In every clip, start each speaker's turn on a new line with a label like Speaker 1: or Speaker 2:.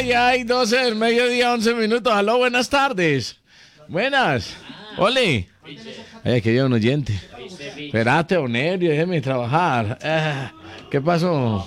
Speaker 1: Ay, 12 del mediodía, 11 minutos. Aló, buenas tardes. Buenas. Ole. Ay, querido un oyente. Espérate, Onerio, déjeme trabajar. ¿Qué pasó?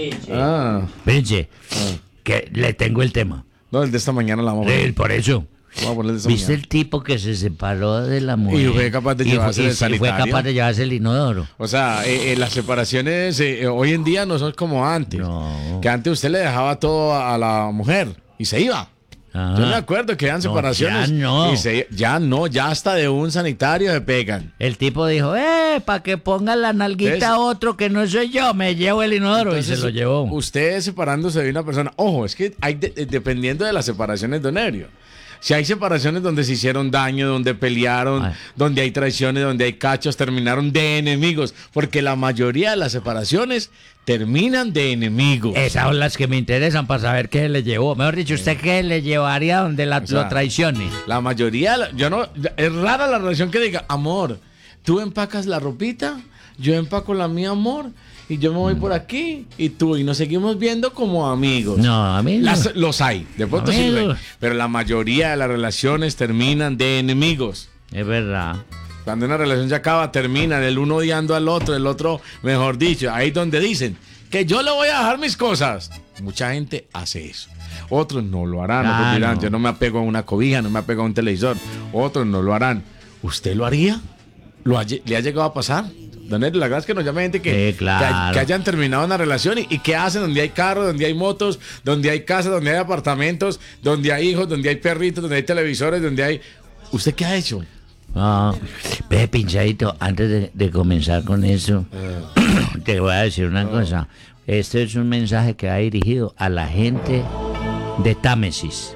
Speaker 2: Pinche, que le tengo el tema.
Speaker 1: No, el de esta mañana la vamos a poner.
Speaker 2: Por eso.
Speaker 1: Vamos a poner el de esta
Speaker 2: ¿Viste
Speaker 1: mañana.
Speaker 2: el tipo que se separó de la mujer?
Speaker 1: Y fue capaz de llevarse el
Speaker 2: fue
Speaker 1: sanitario.
Speaker 2: capaz de llevarse el inodoro.
Speaker 1: O sea, las separaciones hoy en día no son como antes.
Speaker 2: No.
Speaker 1: Que antes usted le dejaba todo a la mujer y se iba.
Speaker 2: Ajá.
Speaker 1: Yo me acuerdo que eran separaciones.
Speaker 2: Ya no.
Speaker 1: Ya hasta de un sanitario se pegan.
Speaker 2: El tipo dijo, para que ponga la nalguita a otro que no soy yo, me llevo el inodoro.
Speaker 1: Entonces,
Speaker 2: y se lo llevó.
Speaker 1: Usted separándose de una persona. Ojo, es que hay dependiendo de las separaciones de Onerio. Si hay separaciones donde se hicieron daño, donde pelearon, donde hay traiciones, donde hay cachos, terminaron de enemigos. Porque la mayoría de las separaciones terminan de enemigos.
Speaker 2: Esas son las que me interesan para saber qué le llevó. Mejor dicho, ¿usted qué le llevaría donde lo traicione?
Speaker 1: La mayoría, es rara la relación que diga, amor, tú empacas la ropita, yo empaco la mía, amor, y yo me voy por aquí, y nos seguimos viendo como amigos.
Speaker 2: No, amigos.
Speaker 1: Los hay, de pronto sí lo hay, pero la mayoría de las relaciones terminan de enemigos.
Speaker 2: Es verdad.
Speaker 1: Cuando una relación se acaba, terminan el uno odiando al otro, el otro, mejor dicho, ahí donde dicen que yo le voy a dejar mis cosas. Mucha gente hace eso. Otros no lo harán, otros dirán, yo no me apego a una cobija, no me apego a un televisor. Otros no lo harán. ¿Usted lo haría? ¿Le ha llegado a pasar? Don Erio, la verdad es que nos llama gente que hayan terminado una relación y que hacen donde hay carros, donde hay motos, donde hay casas, donde hay apartamentos, donde hay hijos, donde hay perritos, donde hay televisores, donde hay... ¿Usted qué ha hecho?
Speaker 2: Ve, pinchadito, antes de comenzar con eso, te voy a decir una cosa. Este es un mensaje que va dirigido a la gente de Támesis.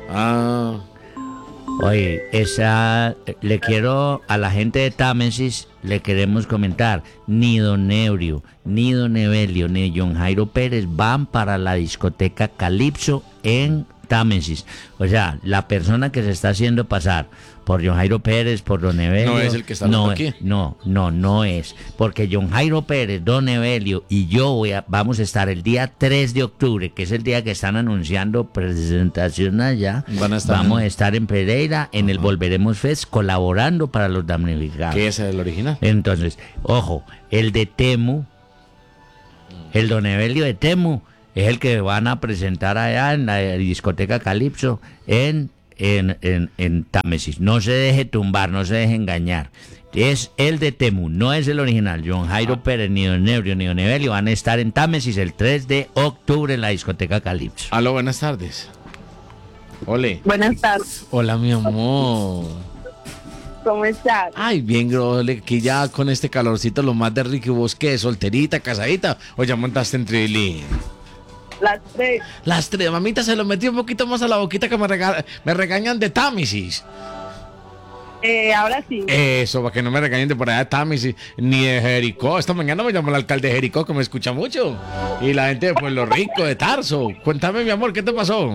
Speaker 2: Oye, le quiero a la gente de Támesis, le queremos comentar, ni Don Eurio, ni Don Evelio, ni John Jairo Pérez van para la discoteca Calipso en Támesis. O sea, la persona que se está haciendo pasar por John Jairo Pérez, por Don Evelio.
Speaker 1: No es el que está aquí.
Speaker 2: No es. Porque John Jairo Pérez, Don Evelio y yo vamos a estar el día 3 de octubre, que es el día que están anunciando presentación allá. Vamos a estar en Pereira, en el Volveremos Fest, colaborando para los damnificados.
Speaker 1: ¿Qué es el original?
Speaker 2: Entonces, ojo, el de Temu, el Don Evelio de Temu, es el que van a presentar allá en la discoteca Calipso en Támesis. No se deje tumbar, no se deje engañar. Es el de Temu, no es el original. John Jairo Pérez, ni Don Ebrio, ni Don Evelio van a estar en Támesis el 3 de octubre en la discoteca Calipso.
Speaker 1: Aló, buenas tardes. Ole.
Speaker 3: Buenas tardes.
Speaker 1: Hola, mi amor.
Speaker 3: ¿Cómo estás?
Speaker 1: Ay, bien, grole, que ya con este calorcito lo más de rico. ¿Y vos qué? ¿Solterita, casadita? ¿O ya montaste en trilín?
Speaker 3: Las 3.
Speaker 1: Mamita, se lo metí un poquito más a la boquita que me regañan de Támesis.
Speaker 3: Ahora sí.
Speaker 1: Eso, para que no me regañen de por allá de Támesis, ni de Jericó. Esta mañana me llamó el alcalde de Jericó, que me escucha mucho. Y la gente de Pueblo Rico, de Tarso. Cuéntame, mi amor, ¿qué te pasó?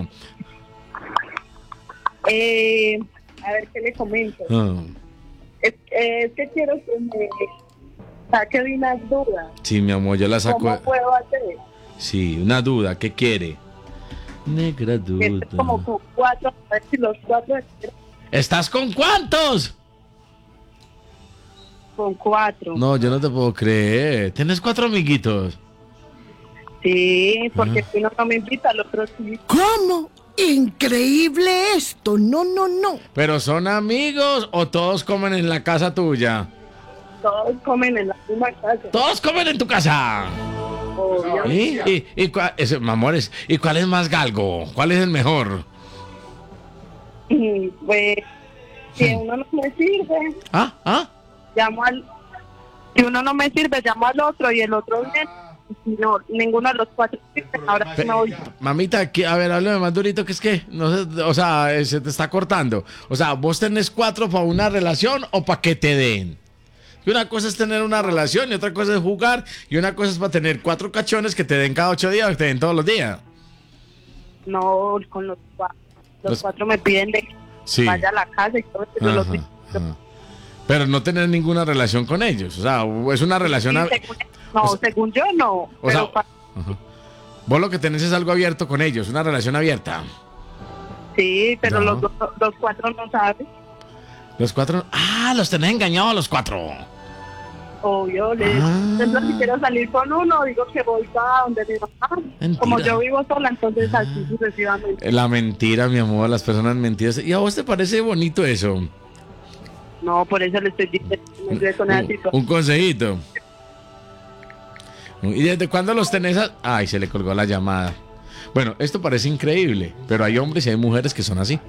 Speaker 3: A ver, ¿qué le comento? Es que quiero que me saque de unas dudas.
Speaker 1: Sí, mi amor, yo la saco.
Speaker 3: ¿Cómo puedo hacer?
Speaker 1: Sí, una duda, ¿qué quiere? Negra duda.
Speaker 3: Es como con 4, a ver si los 4...
Speaker 1: ¿Estás con cuántos?
Speaker 3: Con 4.
Speaker 1: No, yo no te puedo creer. ¿Tienes 4 amiguitos?
Speaker 3: Sí, porque si uno no me invita, al otro sí.
Speaker 4: ¿Cómo? Increíble esto. No.
Speaker 1: ¿Pero son amigos o todos comen en la casa tuya?
Speaker 3: Todos comen en la misma casa.
Speaker 1: ¡Todos comen en tu casa!
Speaker 3: Obvio.
Speaker 1: Amores, ¿y cuál es más galgo? ¿Cuál es el mejor?
Speaker 3: Pues, si uno no me sirve, llamo al... Si uno no me sirve, llamo al otro y el otro viene. No, ninguno de los 4 sirve. Ahora sí me voy.
Speaker 1: Mamita, a ver, háblame más durito, que es que, no sé, o sea, se te está cortando. O sea, ¿vos tenés 4 para una relación o para que te den? Y una cosa es tener una relación y otra cosa es jugar y una cosa es para tener 4 cachones que te den cada 8 días o que te den todos los días.
Speaker 3: No, con los 4. Los 4 me piden de que vaya a la casa y todo eso.
Speaker 1: Pero no tener ninguna relación con ellos. O sea, es una relación...
Speaker 3: Sí, según yo no.
Speaker 1: O sea, vos lo que tenés es algo abierto con ellos, una relación abierta.
Speaker 3: Sí, pero
Speaker 1: No.
Speaker 3: los 4 no saben.
Speaker 1: Los 4. Ah, los tenés engañados a los 4.
Speaker 3: Obvio, entonces si quiero salir con uno, digo que voy para donde mi mamá.
Speaker 1: Mentira.
Speaker 3: Como yo vivo sola, entonces así sucesivamente.
Speaker 1: La mentira, mi amor, las personas mentiras. ¿Y a vos te parece bonito eso?
Speaker 3: No, por eso le estoy diciendo con esa situación.
Speaker 1: Un consejito. ¿Y desde cuándo los tenés? Ay, se le colgó la llamada. Bueno, esto parece increíble, pero hay hombres y hay mujeres que son así.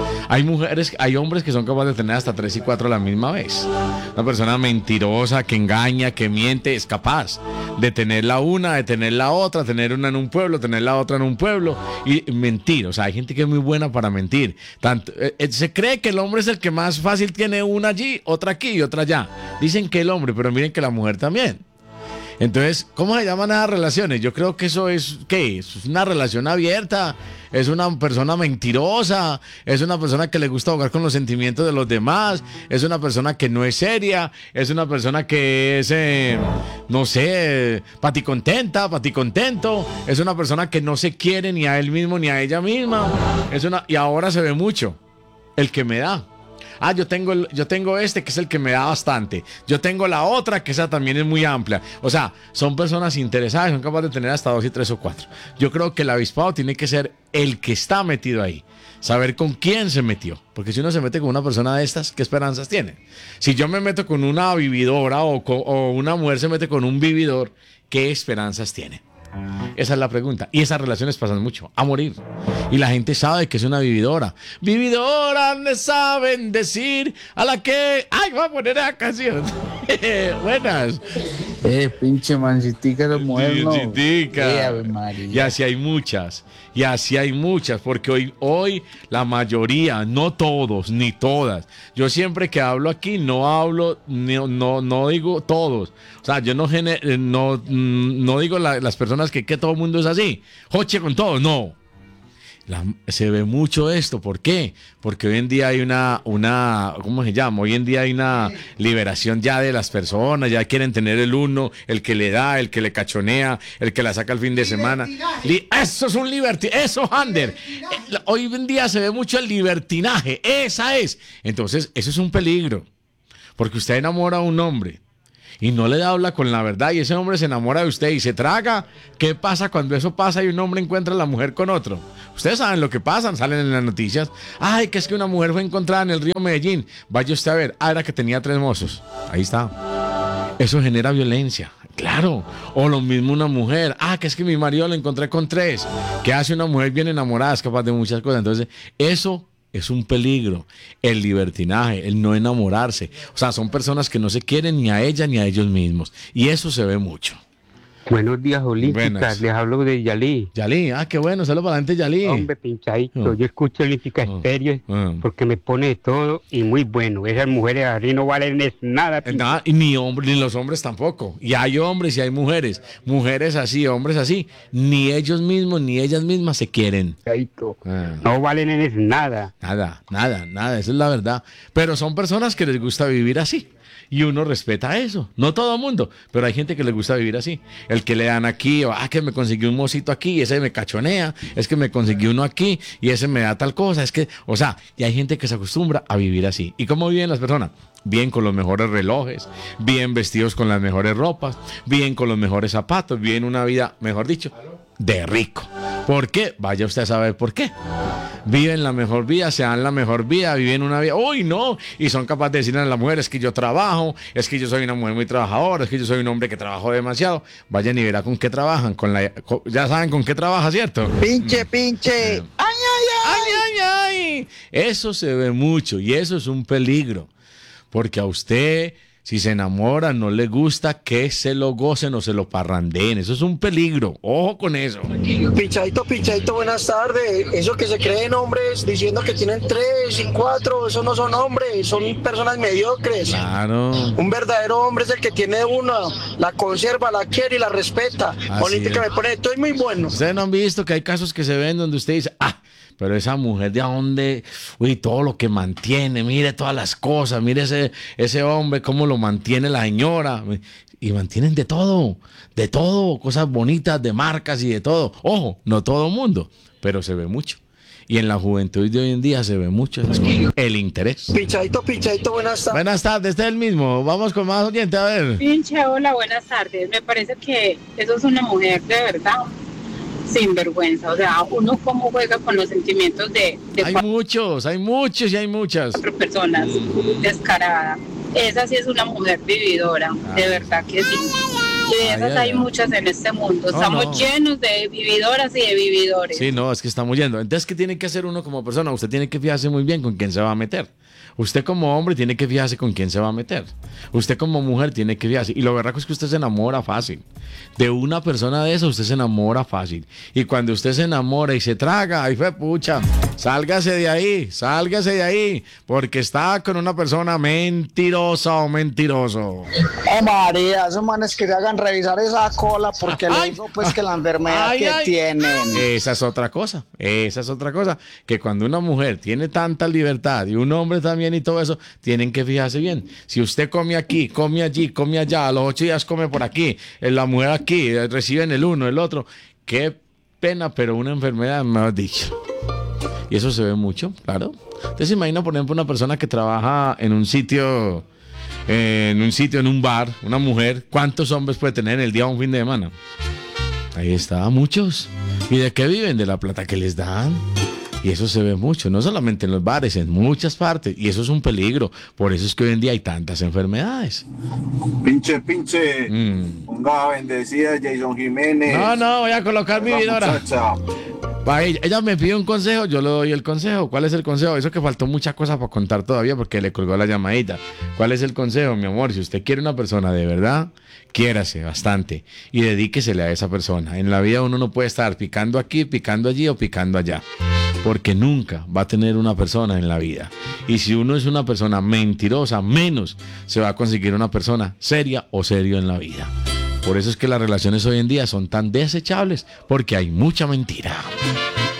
Speaker 1: Hay hombres que son capaces de tener hasta 3 y 4 a la misma vez. Una persona mentirosa, que engaña, que miente, es capaz de tener la una, de tener la otra, tener una en un pueblo, tener la otra en un pueblo y mentir. O sea, hay gente que es muy buena para mentir. Se cree que el hombre es el que más fácil tiene una allí, otra aquí y otra allá. Dicen que el hombre, pero miren que la mujer también. Entonces, ¿cómo se llaman esas relaciones? Yo creo que eso es, ¿qué? Es una relación abierta, es una persona mentirosa, es una persona que le gusta jugar con los sentimientos de los demás, es una persona que no es seria, es una persona que es, no sé, paticontento, es una persona que no se quiere ni a él mismo ni a ella misma, y ahora se ve mucho, el que me da. Ah, yo tengo este que es el que me da bastante. Yo tengo la otra que esa también es muy amplia. O sea, son personas interesadas, son capaces de tener hasta 2 y 3 o 4. Yo creo que el avispado tiene que ser el que está metido ahí. Saber con quién se metió. Porque si uno se mete con una persona de estas, ¿qué esperanzas tiene? Si yo me meto con una vividora o una mujer se mete con un vividor, ¿qué esperanzas tiene? Esa es la pregunta. Y esas relaciones pasan mucho, a morir. Y la gente sabe que es una vividora. Vividora, le saben decir a la que... ¡Ay, voy a poner esa canción! Buenas.
Speaker 5: Pinche mancitica de mujer, no.
Speaker 1: Ave María. Y así hay muchas. Porque hoy la mayoría, no todos, ni todas. Yo siempre que hablo aquí no hablo, no digo todos. O sea, yo no digo las personas que todo el mundo es así. Joche con todo, no. Se ve mucho esto. ¿Por qué? Porque hoy en día hay una ¿cómo se llama? Hoy en día hay una liberación ya de las personas, ya quieren tener el uno, el que le da, el que le cachonea, el que la saca el fin de semana. Eso es un libertinaje, eso, Ander. Hoy en día se ve mucho el libertinaje, esa es. Entonces, eso es un peligro, porque usted enamora a un hombre y no le habla con la verdad y ese hombre se enamora de usted y se traga. ¿Qué pasa cuando eso pasa y un hombre encuentra a la mujer con otro? Ustedes saben lo que pasa, salen en las noticias. Ay, que es que una mujer fue encontrada en el río Medellín. Vaya usted a ver. Ah, era que tenía 3 mozos. Ahí está. Eso genera violencia. Claro. O lo mismo una mujer. Ah, que es que mi marido lo encontré con 3. ¿Qué hace una mujer bien enamorada? Es capaz de muchas cosas. Entonces, eso es un peligro, el libertinaje, el no enamorarse. O sea, son personas que no se quieren ni a ella ni a ellos mismos. Y eso se ve mucho.
Speaker 6: Buenos días, Olímpicas. Les hablo de Yalí.
Speaker 1: Yalí, qué bueno. Saludos para adelante, Yalí.
Speaker 6: Hombre, pinchadito. Yo escucho Olímpica Estéreo porque me pone de todo y muy bueno. Esas mujeres así no valen nada.
Speaker 1: Nada, y ni los hombres tampoco. Y hay hombres y hay mujeres. Mujeres así, hombres así. Ni ellos mismos ni ellas mismas se quieren.
Speaker 6: No valen nada.
Speaker 1: Nada. Esa es la verdad. Pero son personas que les gusta vivir así. Y uno respeta eso. No todo el mundo, pero hay gente que le gusta vivir así. El que le dan aquí, que me consiguió un mocito aquí, y ese me cachonea, es que me consiguió uno aquí, y ese me da tal cosa, y hay gente que se acostumbra a vivir así. ¿Y cómo viven las personas? Bien con los mejores relojes, bien vestidos con las mejores ropas, bien con los mejores zapatos, bien una vida, mejor dicho, de rico. ¿Por qué? Vaya usted a saber por qué. Viven la mejor vida, se dan la mejor vida, viven una vida, ¡uy, no! Y son capaces de decirle a la mujer, es que yo trabajo, es que yo soy una mujer muy trabajadora, es que yo soy un hombre que trabajo demasiado. Vayan y verá con qué trabajan, ya saben con qué trabaja, ¿cierto?
Speaker 5: Pinche.
Speaker 1: ¡Ay! Eso se ve mucho y eso es un peligro, porque a usted... Si se enamora, no le gusta que se lo gocen o se lo parrandeen. Eso es un peligro. Ojo con eso.
Speaker 7: Pinchadito, buenas tardes. Eso que se creen hombres diciendo que tienen 3 y 4, eso no son hombres, son personas mediocres.
Speaker 1: Claro.
Speaker 7: Un verdadero hombre es el que tiene una, la conserva, la quiere y la respeta. Olímpica me pone, estoy muy bueno.
Speaker 1: Ustedes no han visto que hay casos que se ven donde usted dice, pero esa mujer de dónde, todo lo que mantiene, mire todas las cosas, mire ese hombre, cómo lo mantiene la señora. Y mantienen de todo, cosas bonitas, de marcas y de todo. Ojo, no todo mundo, pero se ve mucho. Y en la juventud de hoy en día se ve mucho esas cosas. El interés.
Speaker 7: Pichadito, buenas tardes.
Speaker 1: Buenas tardes, este es el mismo. Vamos con más oyente, a ver.
Speaker 8: Pinche, hola, buenas tardes. Me parece que eso es una mujer de verdad sin vergüenza. O sea, uno cómo juega con los sentimientos de
Speaker 1: hay muchos y hay muchas.
Speaker 8: Otras personas, descarada. Esa sí es una mujer vividora, de verdad que sí. Y de esas hay muchas en este mundo. Estamos llenos de vividoras y de vividores.
Speaker 1: Sí, no, es que estamos yendo. Entonces, ¿qué tiene que hacer uno como persona? Usted tiene que fijarse muy bien con quién se va a meter. Usted como hombre tiene que fijarse con quién se va a meter. Usted como mujer tiene que fijarse. Y lo verdad es que usted se enamora fácil. De una persona de esa usted se enamora fácil. Y cuando usted se enamora y se traga, ¡ay, fue pucha! Sálgase de ahí. Porque está con una persona mentirosa o mentiroso.
Speaker 7: María, esos manes que le hagan revisar esa cola porque le digo pues que la enfermedad tienen.
Speaker 1: Esa es otra cosa. Que cuando una mujer tiene tanta libertad y un hombre también y todo eso, tienen que fijarse bien. Si usted come aquí, come allí, come allá, a los 8 días come por aquí, la mujer aquí, reciben el uno, el otro. Qué pena, pero una enfermedad, me has dicho. Y eso se ve mucho, claro. Usted se imagina, por ejemplo, una persona que trabaja en un sitio, en un bar, una mujer, ¿cuántos hombres puede tener en el día o un fin de semana? Ahí está, muchos. ¿Y de qué viven? De la plata que les dan. Y eso se ve mucho, no solamente en los bares, en muchas partes. Y eso es un peligro. Por eso es que hoy en día hay tantas enfermedades.
Speaker 9: Pinche. Ponga bendecida Jason Jiménez.
Speaker 1: No, voy a colocar mi vividora. Ella me pide un consejo, yo le doy el consejo. ¿Cuál es el consejo? Eso que faltó muchas cosas para contar todavía porque le colgó la llamadita. ¿Cuál es el consejo, mi amor? Si usted quiere una persona de verdad, quiérase bastante y dedíquesele a esa persona. En la vida uno no puede estar picando aquí, picando allí o picando allá, porque nunca va a tener una persona en la vida. Y si uno es una persona mentirosa, menos se va a conseguir una persona seria o serio en la vida. Por eso es que las relaciones hoy en día son tan desechables, porque hay mucha mentira.